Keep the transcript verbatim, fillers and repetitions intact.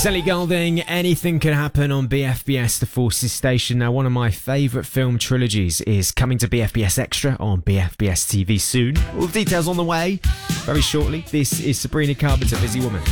Alex Ellie Goulding, Anything Can Happen on B F B S, the Forces station. Now, one of my favourite film trilogies is coming to B F B S Extra on B F B S T V soon. All the details on the way very shortly. This is Sabrina Carpenter, Busy Woman.